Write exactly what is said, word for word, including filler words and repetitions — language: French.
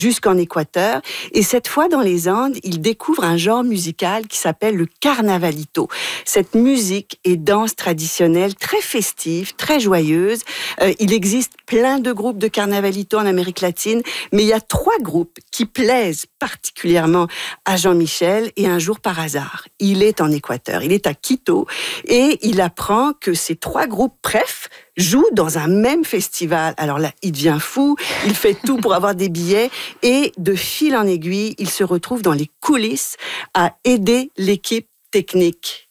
jusqu'en Équateur. Et cette fois, dans les Andes, il découvre un genre musical qui s'appelle le carnavalito. Cette musique et danse traditionnelle très festive, très joyeuse. Euh, il existe plein de groupes de carnavalito en Amérique latine, mais il y a trois groupes qui plaisent particulièrement à Jean-Michel. Et un jour, par hasard, il est en Équateur, il est à Quito, et il apprend que ces trois groupes préf joue dans un même festival. Alors là, il devient fou, il fait tout pour avoir des billets et de fil en aiguille, il se retrouve dans les coulisses à aider l'équipe technique